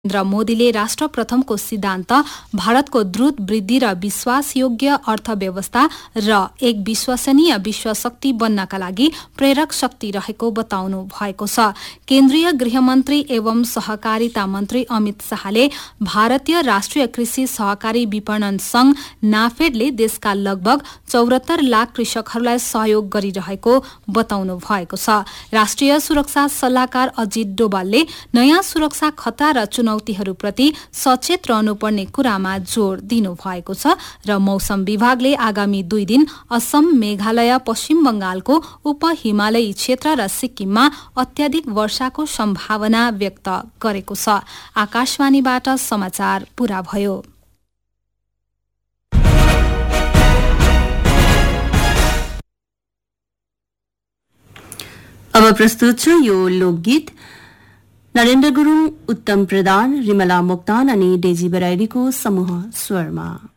नरेन्द्र मोदीले राष्ट्र प्रथमको सिद्धान्त भारतको द्रुत वृद्धि र विश्वासयोग्य अर्थव्यवस्था र एक विश्वसनीय विश्वशक्ति बन्नका लागि प्रेरक शक्ति रहेको बताउनु भएको छ। केन्द्रीय गृहमन्त्री एवं सहकारिता मन्त्री अमित शाहले भारतीय राष्ट्रिय कृषि सहकारी विपणन संघ नाफेडले देशका लगभग 74 लाख कृषकहरूलाई सहयोग गरिरहेको बताउनु भएको छ। राष्ट्रिय सुरक्षा सल्लाहकार अजित डोभालले नयाँ सुरक्षा खतरा र चुनौतीहरूप्रति सचेत रहनुपर्ने कुरामा जोड़ दिनु भएको छ र मौसम विभागले आगामी 2 दिन असम, मेघालय, पश्चिम बंगालको उप हिमालयी क्षेत्र र सिक्किममा अत्याधिक वर्षाको सम्भावना व्यक्त गरेको छ। आकाशवाणीबाट समाचार पूरा भयो। अब प्रस्तुत छ यो लोकगीत। नरेन्द्र गुरुङ, उत्तम प्रधान, रिमला मोक्तान अनि डेजी बराइलीको समूह स्वरमा।